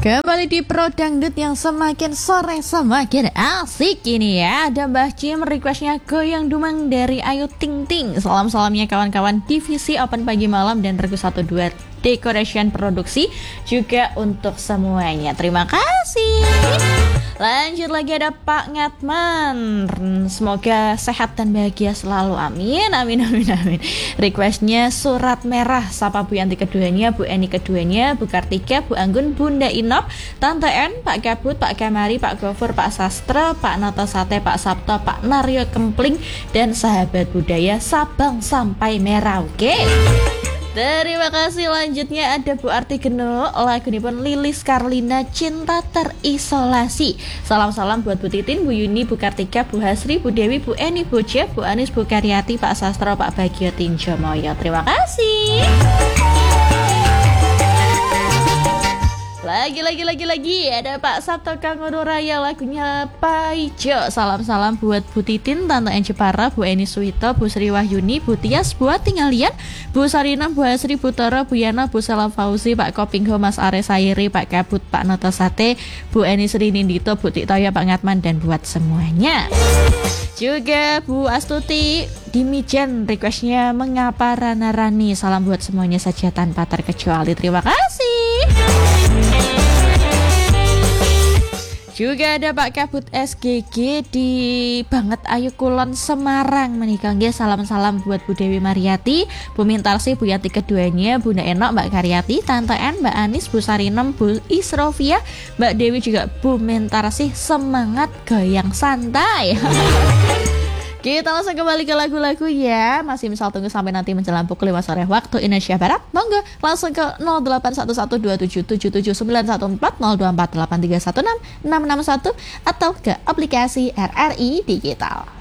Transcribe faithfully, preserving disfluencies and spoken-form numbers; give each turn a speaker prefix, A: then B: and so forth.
A: Kembali di Pro Dangdut yang semakin sore semakin asik ini ya. Ada Mbah Cim requestnya goyang dumang dari Ayu Ting Ting. Salam-salamnya kawan-kawan divisi Open Pagi Malam dan Regu satu dua Decoration Produksi juga untuk semuanya. Terima kasih. Lanjut lagi ada Pak Ngatman. Semoga sehat dan bahagia selalu. Amin, amin, amin, amin. Requestnya surat merah. Sapa Bu Yanti keduanya, Bu Eni keduanya, Bu Kartika, Bu Anggun, Bunda Inop, Tante N, Pak Kabut, Pak Kamari, Pak Gofur, Pak Sastra, Pak Nata Sate, Pak Sabto, Pak Naryo Kempling, dan sahabat budaya Sabang sampai Merauke. Terima kasih. Lanjutnya ada Bu Arti Geno, lagu ini pun Lilis Karlina, Cinta Terisolasi. Salam-salam buat Bu Titin, Bu Yuni, Bu Kartika, Bu Hasri, Bu Dewi, Bu Eni, Bu Jeb, Bu Anis, Bu Karyati, Pak Sastro, Pak Bagio Tinjomoyo. Terima kasih. Lagi lagi lagi lagi ada Pak Sabto Kangono Raya, lagunya Paijo. Salam-salam buat Bu Titin, Tante En Jepara, Bu Eni Suwito, Bu Sri Wahyuni, Bu Tias, Bu Tingalian, Bu Sarina, Bu Hasri, Bu Toro, Bu Yana, Bu Salam Fauzi, Pak Kopingho, Mas Are Sairi, Pak Kabut, Pak Nata Sate, Bu Eni Sri Nindito, Bu Tiktoya, Pak Ngatman, dan buat semuanya. Juga Bu Astuti Dimijen requestnya Mengapa Rana Rani. Salam buat semuanya saja tanpa terkecuali. Terima kasih. Juga ada Pak Kabut S G G di Banget Ayu Kulon Semarang menikah. Salam-salam buat Bu Dewi Mariati, Bu Mintarsi, Bu Yati keduanya, Bunda Enok, Mbak Karyati, Tante N, Mbak Anis, Bu Sarinem, Bu Isrofia, Mbak Dewi juga Bu Mintarsi. Semangat goyang santai. Kita langsung kembali ke lagu-lagu ya. Masih misal tunggu sampai nanti menjelang pukul lima sore waktu Indonesia Barat. Monggo langsung ke nol delapan satu satu dua tujuh tujuh tujuh sembilan satu empat nol dua empat delapan tiga satu enam enam enam satu atau ke aplikasi R R I Digital.